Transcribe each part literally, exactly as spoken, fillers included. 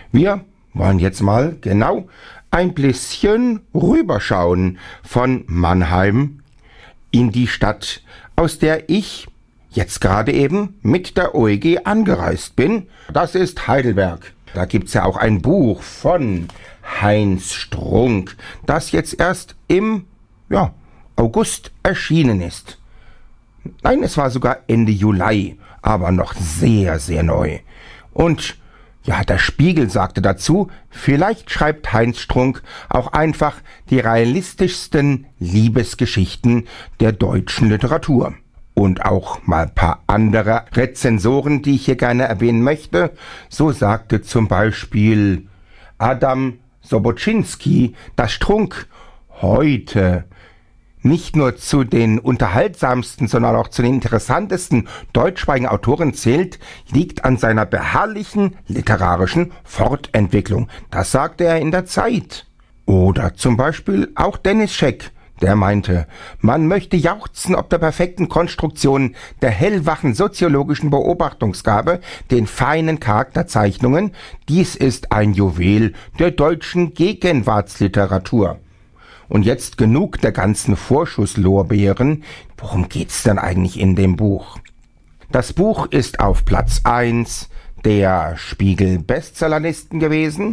Wir wollen jetzt mal genau ein bisschen rüberschauen von Mannheim in die Stadt, aus der ich jetzt gerade eben mit der O E G angereist bin. Das ist Heidelberg. Da gibt's ja auch ein Buch von Heinz Strunk, das jetzt erst im ja, August erschienen ist. Nein, es war sogar Ende Juli, aber noch sehr, sehr neu. Und ja, der Spiegel sagte dazu, vielleicht schreibt Heinz Strunk auch einfach die realistischsten Liebesgeschichten der deutschen Literatur. Und auch mal ein paar andere Rezensoren, die ich hier gerne erwähnen möchte. So sagte zum Beispiel Adam Sobocinski, dass Strunk heute nicht nur zu den unterhaltsamsten, sondern auch zu den interessantesten deutschsprachigen Autoren zählt, liegt an seiner beharrlichen literarischen Fortentwicklung. Das sagte er in der Zeit. Oder zum Beispiel auch Dennis Scheck, der meinte, man möchte jauchzen ob der perfekten Konstruktion der hellwachen soziologischen Beobachtungsgabe, den feinen Charakterzeichnungen. Dies ist ein Juwel der deutschen Gegenwartsliteratur. Und jetzt genug der ganzen Vorschusslorbeeren. Worum geht's denn eigentlich in dem Buch? Das Buch ist auf Platz eins der Spiegel-Bestsellerlisten gewesen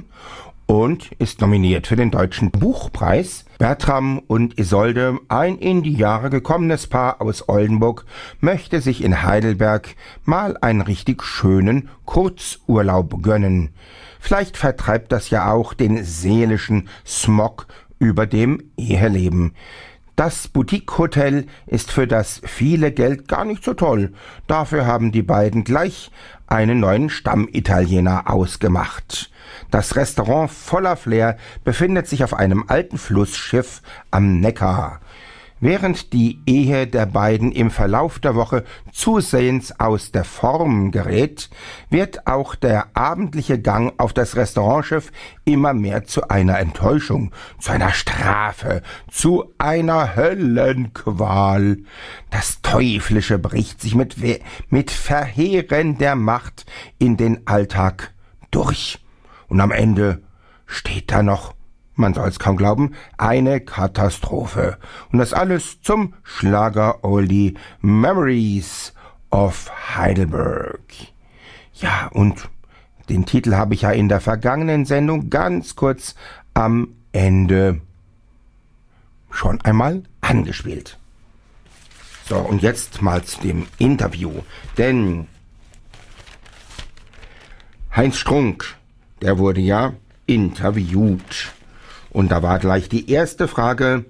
und ist nominiert für den Deutschen Buchpreis. Bertram und Isolde, ein in die Jahre gekommenes Paar aus Oldenburg, möchte sich in Heidelberg mal einen richtig schönen Kurzurlaub gönnen. Vielleicht vertreibt das ja auch den seelischen Smog über dem Eheleben. Das Boutique-Hotel ist für das viele Geld gar nicht so toll. Dafür haben die beiden gleich einen neuen Stammitaliener ausgemacht. Das Restaurant voller Flair befindet sich auf einem alten Flussschiff am Neckar. Während die Ehe der beiden im Verlauf der Woche zusehends aus der Form gerät, wird auch der abendliche Gang auf das Restaurantschiff immer mehr zu einer Enttäuschung, zu einer Strafe, zu einer Höllenqual. Das Teuflische bricht sich mit, mit verheerender Macht in den Alltag durch. Und am Ende steht da noch, man soll's kaum glauben, eine Katastrophe. Und das alles zum Schlager-Oldie Memories of Heidelberg. Ja, und den Titel habe ich ja in der vergangenen Sendung ganz kurz am Ende schon einmal angespielt. So, und jetzt mal zu dem Interview. Denn Heinz Strunk, der wurde ja interviewt. Und da war gleich die erste Frage,